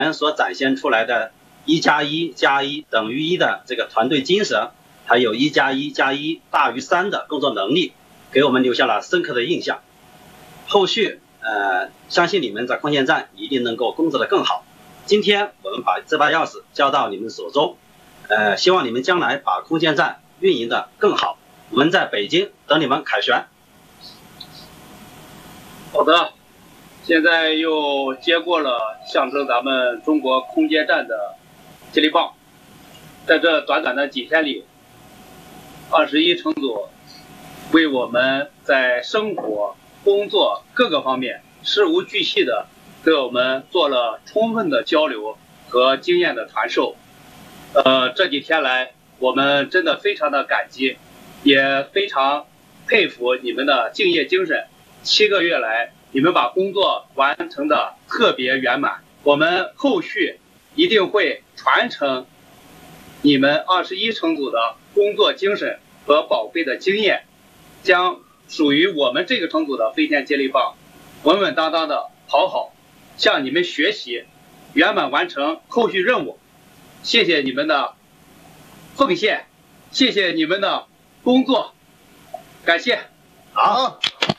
所展现出来的1+1+1等于1的这个团队精神，还有1+1+1大于3的工作能力，给我们留下了深刻的印象。后续相信你们在空间站一定能够工作得更好。今天我们把这把钥匙交到你们手中，希望你们将来把空间站运营得更好。我们在北京等你们凯旋。 好的，现在又接过了象征咱们中国空间站的接力棒。在这短短的几天里，21乘组为我们在生活、工作各个方面事无巨细的给我们做了充分的交流和经验的传授。这几天来，我们真的非常的感激，也非常佩服你们的敬业精神。7个月来，你们把工作完成的特别圆满。我们后续一定会传承你们21乘组的工作精神和宝贵的经验，将属于我们这个乘组的飞天接力棒稳稳当当的跑好，向你们学习，圆满完成后续任务。谢谢你们的奉献，谢谢你们的工作，感谢。 好。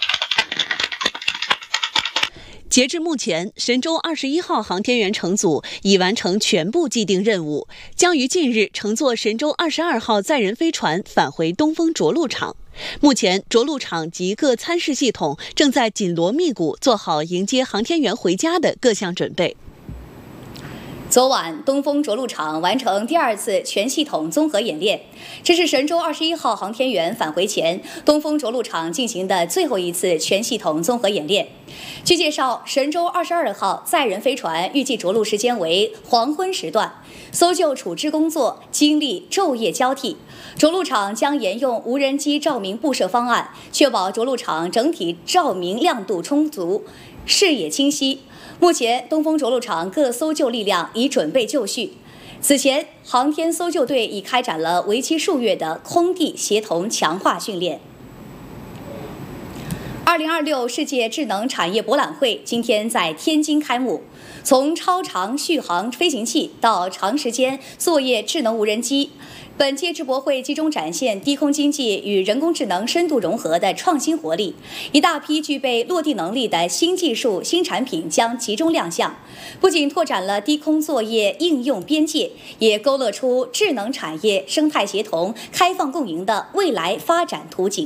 截至目前，神舟21号航天员乘组已完成全部既定任务，将于近日乘坐神舟22号载人飞船返回东风着陆场。目前，着陆场及各参试系统正在紧锣密鼓做好迎接航天员回家的各项准备。 昨晚，东风着陆场完成第2次全系统综合演练，这是神舟21号航天员返回前，东风着陆场进行的最后一次全系统综合演练。据介绍，神舟22号载人飞船预计着陆时间为黄昏时段，搜救处置工作经历昼夜交替。着陆场将沿用无人机照明布设方案，确保着陆场整体照明亮度充足，视野清晰。目前，东风着陆场各搜救力量已准备就绪。此前，航天搜救队已开展了为期数月的空地协同强化训练。2026世界智能产业博览会今天在天津开幕。从超长续航飞行器到长时间作业智能无人机，本届智博会集中展现低空经济与人工智能深度融合的创新活力。一大批具备落地能力的新技术、新产品将集中亮相，不仅拓展了低空作业应用边界，也勾勒出智能产业生态协同、开放共赢的未来发展图景。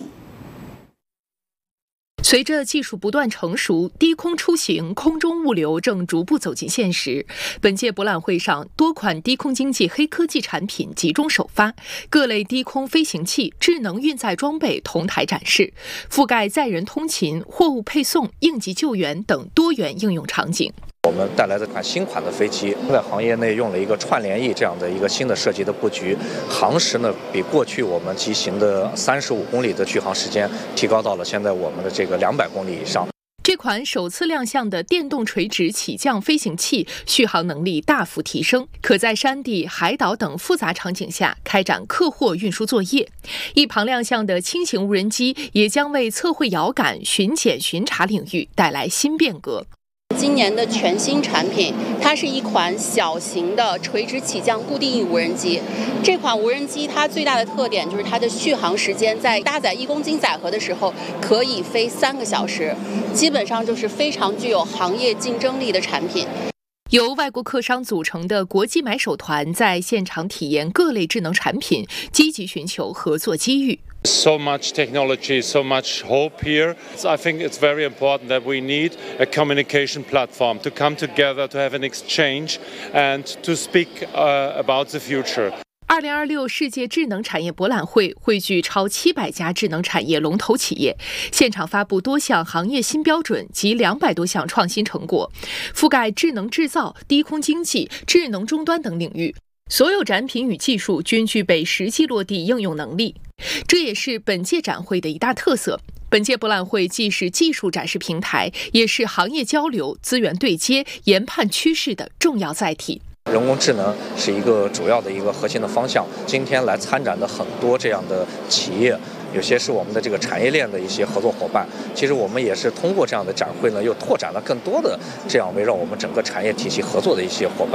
随着技术不断成熟，低空出行、空中物流正逐步走进现实。本届博览会上，多款低空经济黑科技产品集中首发，各类低空飞行器、智能运载装备同台展示，覆盖载人通勤、货物配送、应急救援等多元应用场景。 我们带来这款新款的飞机，在行业内用了一个串联翼这样的一个新的设计的布局，航时呢比过去我们机型的35公里的续航时间提高到了现在我们的这个200公里以上。 这款首次亮相的电动垂直起降飞行器续航能力大幅提升，可在山地、海岛等复杂场景下开展客货运输作业。一旁亮相的轻型无人机也将为测绘遥感、巡检巡查领域带来新变革。 今年的全新产品，它是一款小型的垂直起降固定翼无人机。这款无人机它最大的特点就是它的续航时间，在搭载1公斤载荷的时候可以飞3个小时，基本上就是非常具有行业竞争力的产品。 由外国客商组成的国际买手团在现场体验各类智能产品，积极寻求合作机遇。 So much technology, so much hope here. I think it's very important that we need a communication platform to come together, to have an exchange, and to speak about the future. 2026世界智能产业博览会汇聚超700家智能产业龙头企业，现场发布多项行业新标准及200多项创新成果，覆盖智能制造、低空经济、智能终端等领域。所有展品与技术均具备实际落地应用能力，这也是本届展会的一大特色。本届博览会既是技术展示平台，也是行业交流、资源对接、研判趋势的重要载体。 人工智能是一个主要的一个核心的方向。今天来参展的很多这样的企业， 有些是我们的这个产业链的一些合作伙伴。其实我们也是通过这样的展会呢，又拓展了更多的这样围绕我们整个产业体系合作的一些伙伴。